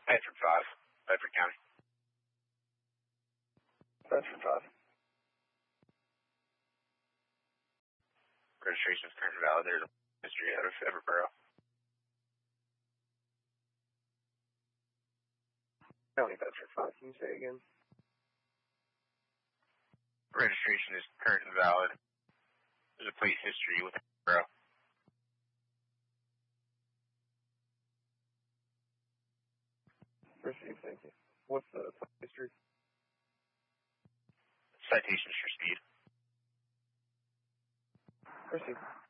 Bedford 5, Bedford County. Bedford 5. Registration is current and valid. There's a history out of Everborough. County Bedford 5. Can you say it again? Registration is current and valid. There's a plate history with Everborough. Received, thank you. What's the plate history? Citations for speed. Received.